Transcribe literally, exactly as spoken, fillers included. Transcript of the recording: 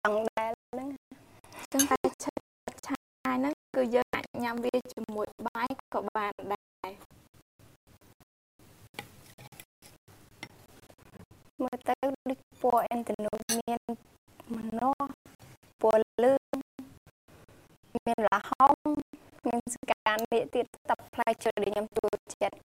ងដែរហ្នឹងចឹងតែឆាឆាហ្នឹងគឺយើងអាចញ៉ាំវាជាមួយបាយក៏បានដែរមើលទៅដូចពណ៌អេនតូនូមានម្នាស់ពណ៌លឿងមានល្ហុងមានស្កាននេះទៀតតាប់ផ្លែឈើដែលខ្ញុំចូលចិត្ត